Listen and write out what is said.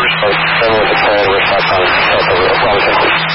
respect, then we'll declare we're back on the